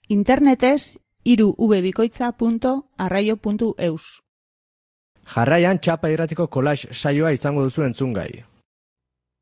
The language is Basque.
Internetez 3vbikoitza.arraio.eus. Jarraian Txapa Irratiko collage saioa izango duzu entzungai.